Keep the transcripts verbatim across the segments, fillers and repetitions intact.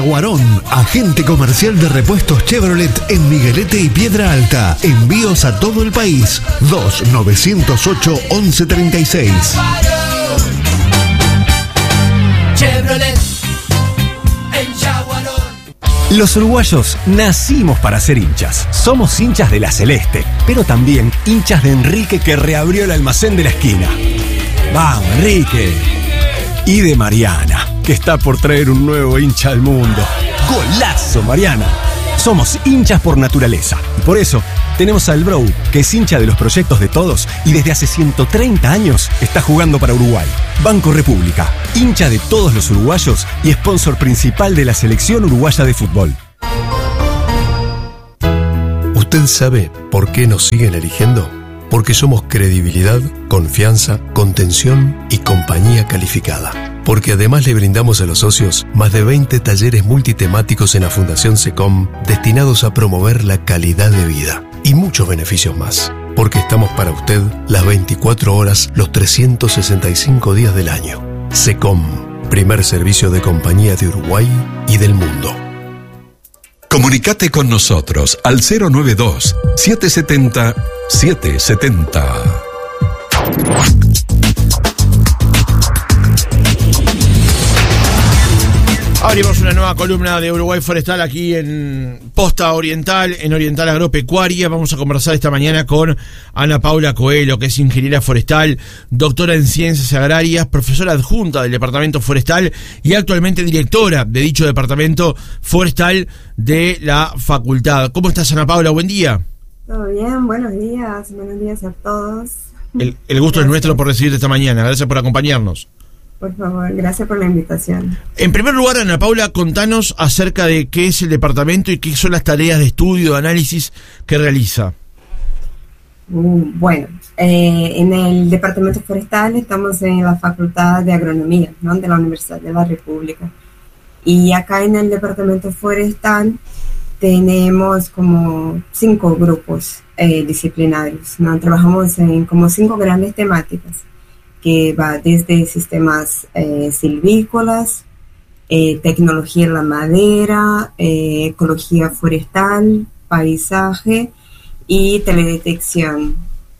Guarón, agente comercial de repuestos Chevrolet en Miguelete y Piedra Alta. Envíos a todo el país. dos nueve cero ocho, once treinta y seis. Chevrolet en Yaguarón. Los uruguayos nacimos para ser hinchas. Somos hinchas de la Celeste, pero también hinchas de Enrique, que reabrió el almacén de la esquina. ¡Vamos, Enrique! Y de Mariana, que está por traer un nuevo hincha al mundo. ¡Golazo, Mariana! Somos hinchas por naturaleza. Y por eso tenemos al Bro, que es hincha de los proyectos de todos y desde hace ciento treinta años está jugando para Uruguay. Banco República, hincha de todos los uruguayos y sponsor principal de la selección uruguaya de fútbol. ¿Usted sabe por qué nos siguen eligiendo? Porque somos credibilidad, confianza, contención y compañía calificada. Porque además le brindamos a los socios más de veinte talleres multitemáticos en la Fundación SECOM destinados a promover la calidad de vida y muchos beneficios más. Porque estamos para usted las veinticuatro horas, los trescientos sesenta y cinco días del año. SECOM, primer servicio de compañía de Uruguay y del mundo. Comunicate con nosotros al cero nueve dos, siete siete cero, siete siete cero. Abrimos una nueva columna de Uruguay Forestal aquí en Posta Oriental, en Oriental Agropecuaria. Vamos a conversar esta mañana con Ana Paula Coelho, que es ingeniera forestal, doctora en ciencias agrarias, profesora adjunta del departamento forestal y actualmente directora de dicho departamento forestal de la facultad. ¿Cómo estás, Ana Paula? Buen día. Todo bien, buenos días, buenos días a todos. El, el gusto Gracias. Es nuestro por recibirte esta mañana. Gracias por acompañarnos. Por favor, gracias por la invitación. En primer lugar, Ana Paula, contanos acerca de qué es el departamento y qué son las tareas de estudio, de análisis que realiza. Uh, bueno, eh, en el departamento forestal estamos en la Facultad de Agronomía, ¿no?, de la Universidad de la República. Y acá en el departamento forestal tenemos como cinco grupos eh, disciplinarios, ¿no? Trabajamos en como cinco grandes temáticas, que va desde sistemas eh, silvícolas, eh, tecnología en la madera, eh, ecología forestal, paisaje y teledetección.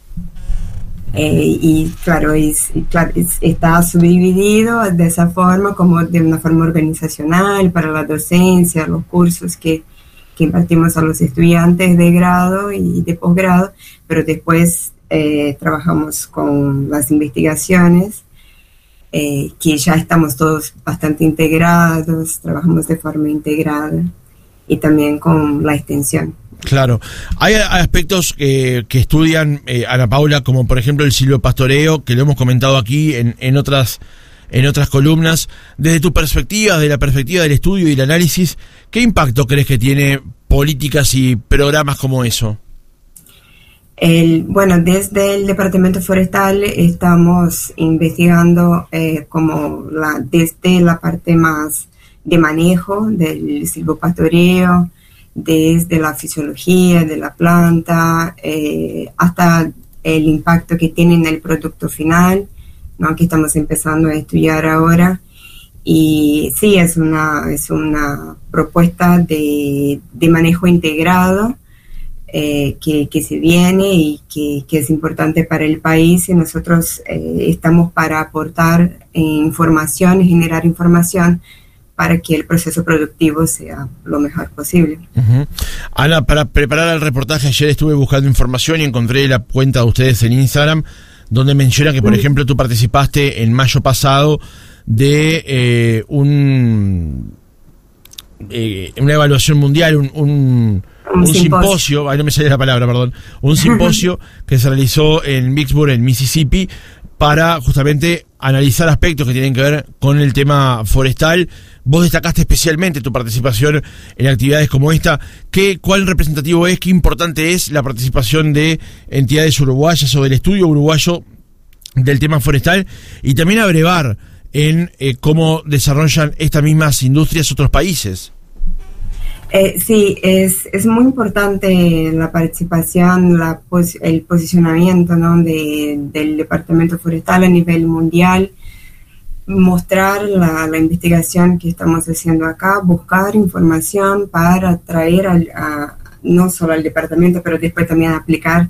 Eh, y claro, es, claro es, está subdividido de esa forma, como de una forma organizacional para la docencia, los cursos que, que impartimos a los estudiantes de grado y de posgrado, pero después Eh, trabajamos con las investigaciones, eh, que ya estamos todos bastante integrados, trabajamos de forma integrada, y también con la extensión. Claro. Hay aspectos que, que estudian, eh, Ana Paula, como por ejemplo el silvopastoreo, que lo hemos comentado aquí en, en otras en otras columnas. Desde tu perspectiva, de la perspectiva del estudio y el análisis, ¿qué impacto crees que tiene políticas y programas como eso? El, bueno, desde el departamento forestal estamos investigando eh, como la, desde la parte más de manejo del silvopastoreo, desde la fisiología de la planta, eh, hasta el impacto que tiene en el producto final, ¿no?, que estamos empezando a estudiar ahora. Y sí, es una, es una propuesta de, de manejo integrado, Eh, que, que se viene y que, que es importante para el país, y nosotros eh, estamos para aportar eh, información y generar información para que el proceso productivo sea lo mejor posible. Uh-huh. Ana, para preparar el reportaje ayer estuve buscando información y encontré la cuenta de ustedes en Instagram, donde menciona que, por uh-huh. ejemplo, tú participaste en mayo pasado de eh, un eh, una evaluación mundial, un... un Un, un simposio, ay, no me sale la palabra, perdón, un simposio que se realizó en Vicksburg, en Mississippi, para justamente analizar aspectos que tienen que ver con el tema forestal. Vos destacaste especialmente tu participación en actividades como esta. ¿Qué, cuál representativo es, qué importante es la participación de entidades uruguayas o del estudio uruguayo del tema forestal? Y también abrevar en eh, cómo desarrollan estas mismas industrias otros países. Eh, sí, es, es muy importante la participación, la pos, el posicionamiento, ¿no?, de, del departamento forestal a nivel mundial. mostrar la, la investigación que estamos haciendo acá, buscar información para traer al, a, no solo al departamento, pero después también aplicar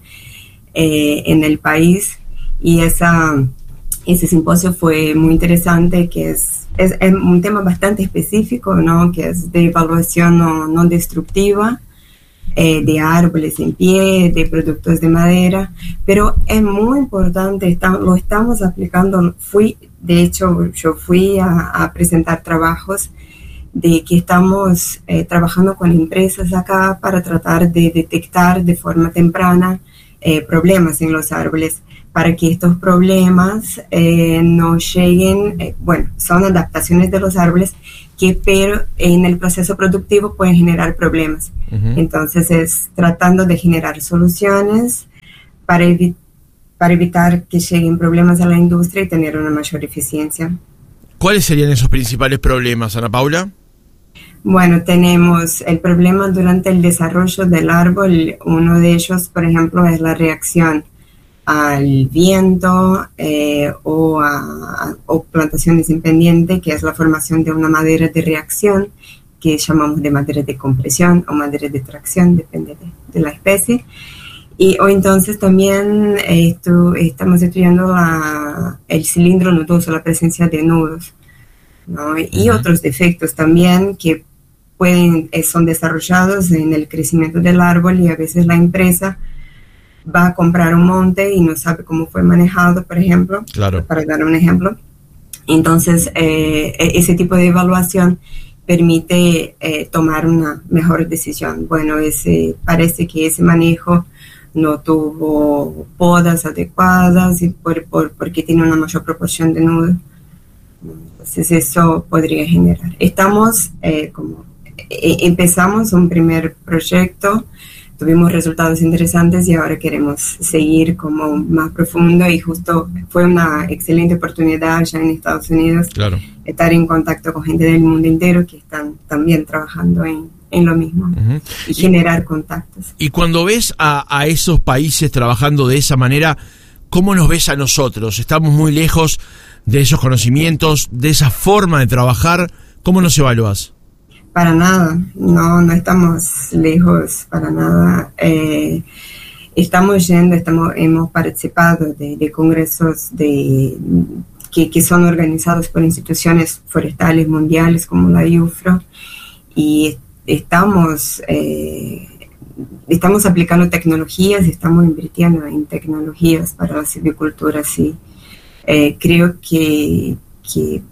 eh, en el país. Y esa, ese simposio fue muy interesante, que es, es, es un tema bastante específico, ¿no? Que es de evaluación no, no destructiva, Eh, de árboles en pie, de productos de madera, pero es muy importante, está, lo estamos aplicando. Fui, de hecho, yo fui a, a presentar trabajos de que estamos eh, trabajando con empresas acá para tratar de detectar de forma temprana eh, problemas en los árboles, para que estos problemas eh, no lleguen, eh, bueno, son adaptaciones de los árboles que pero en el proceso productivo pueden generar problemas. Uh-huh. Entonces es tratando de generar soluciones para, evi- para evitar que lleguen problemas a la industria y tener una mayor eficiencia. ¿Cuáles serían esos principales problemas, Ana Paula? Bueno, tenemos el problema durante el desarrollo del árbol. Uno de ellos, por ejemplo, es la reacción al viento eh, o a o plantaciones en pendiente, que es la formación de una madera de reacción que llamamos de madera de compresión o madera de tracción, depende de, de la especie. Y o entonces también eh, esto, estamos estudiando la, el cilindro nudoso, la presencia de nudos, ¿no? Y uh-huh. otros defectos también que pueden eh, son desarrollados en el crecimiento del árbol, y a veces la empresa va a comprar un monte y no sabe cómo fue manejado, por ejemplo, claro. para dar un ejemplo. Entonces, eh, ese tipo de evaluación permite eh, tomar una mejor decisión. Bueno, ese, parece que ese manejo no tuvo podas adecuadas y por, por, porque tiene una mayor proporción de nudos. Entonces, eso podría generar. Estamos, eh, como eh, empezamos un primer proyecto, tuvimos resultados interesantes y ahora queremos seguir como más profundo, y justo fue una excelente oportunidad ya en Estados Unidos, claro, estar en contacto con gente del mundo entero que están también trabajando en, en lo mismo, uh-huh. y generar contactos. Y cuando ves a, a esos países trabajando de esa manera, ¿cómo nos ves a nosotros? Estamos muy lejos de esos conocimientos, de esa forma de trabajar. ¿Cómo nos evalúas? Para nada, no, no estamos lejos, para nada. Eh, estamos yendo, estamos, hemos participado de, de congresos de, que, que son organizados por instituciones forestales mundiales como la I U F R O, y estamos, eh, estamos aplicando tecnologías, estamos invirtiendo en tecnologías para la silvicultura, sí. Eh, creo que, que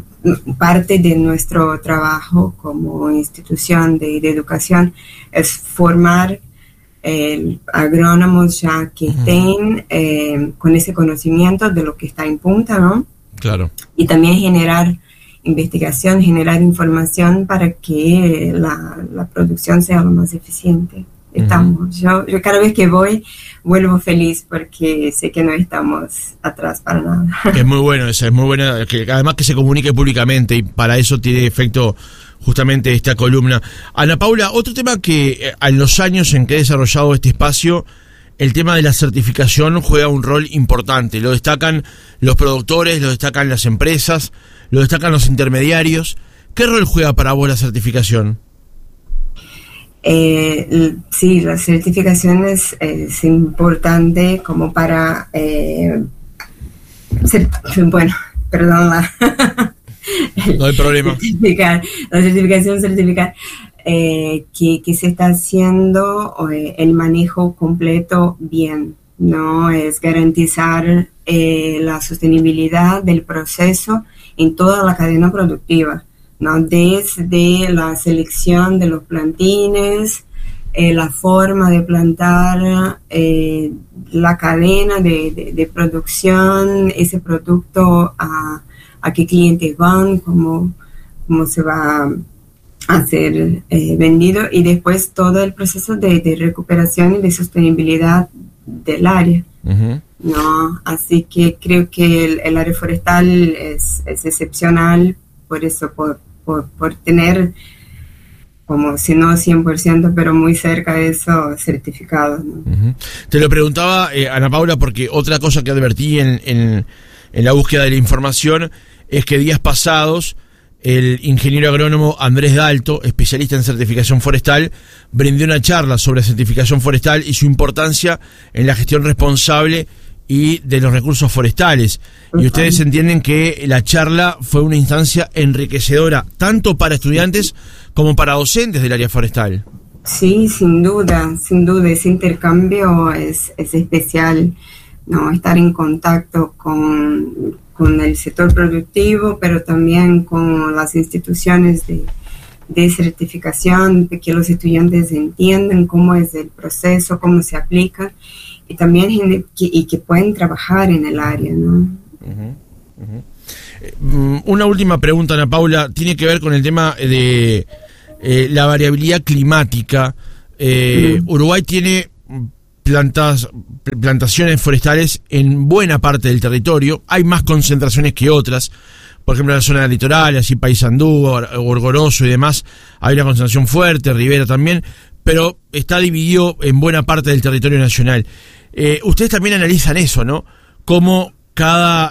parte de nuestro trabajo como institución de, de educación es formar eh, agrónomos ya que uh-huh. estén eh, con ese conocimiento de lo que está en punta, ¿no? Claro. Y también generar investigación, generar información para que la, la producción sea lo más eficiente. Estamos, uh-huh. yo, yo cada vez que voy vuelvo feliz porque sé que no estamos atrás para nada. Es muy bueno eso, es muy bueno, que además que se comunique públicamente, y para eso tiene efecto justamente esta columna. Ana Paula, otro tema que eh, en los años en que he desarrollado este espacio, el tema de la certificación juega un rol importante. Lo destacan los productores, lo destacan las empresas, lo destacan los intermediarios. ¿Qué rol juega para vos la certificación? Eh, sí, la certificación es, es importante como para eh, cert- bueno, perdón la no hay problema. Certificar, la certificación certificar eh, que, que se está haciendo eh, el manejo completo bien, no es garantizar eh, la sostenibilidad del proceso en toda la cadena productiva, ¿no? Desde la selección de los plantines, eh, la forma de plantar, eh, la cadena de, de, de producción, ese producto a, a qué clientes van, cómo, cómo se va a ser eh, vendido, y después todo el proceso de, de recuperación y de sostenibilidad del área. Uh-huh. ¿No? Así que creo que el, el área forestal es, es excepcional por eso, por Por, por tener, como si no cien por ciento, pero muy cerca de eso, certificado, ¿no? Uh-huh. Te lo preguntaba, eh, Ana Paula, porque otra cosa que advertí en, en, en la búsqueda de la información es que días pasados el ingeniero agrónomo Andrés Dalto, especialista en certificación forestal, brindó una charla sobre certificación forestal y su importancia en la gestión responsable y de los recursos forestales. Y ustedes entienden que la charla fue una instancia enriquecedora, tanto para estudiantes como para docentes del área forestal. Sí, sin duda, sin duda, ese intercambio es, es especial, ¿no? Estar en contacto con, con el sector productivo, pero también con las instituciones de, de certificación, que los estudiantes entiendan cómo es el proceso, cómo se aplica, y también que, y que pueden trabajar en el área, ¿no? Uh-huh, uh-huh. Una última pregunta, Ana Paula, tiene que ver con el tema de eh, la variabilidad climática. Eh, uh-huh. Uruguay tiene plantas, plantaciones forestales en buena parte del territorio, hay más concentraciones que otras. Por ejemplo, en la zona litoral, así Paysandú, Orgoroso y demás, hay una concentración fuerte, Rivera también, pero está dividido en buena parte del territorio nacional. Eh, ustedes también analizan eso, ¿no? Cómo cada